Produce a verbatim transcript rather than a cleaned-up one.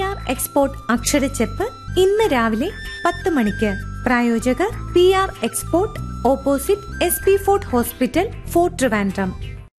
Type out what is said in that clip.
R export അക്ഷരച്ചെപ്പ് ഇന്ന് രാവിലെ പത്ത് മണിക്ക്. പ്രായോജകർ P R export, opposite S P fort hospital, fort Trivandrum.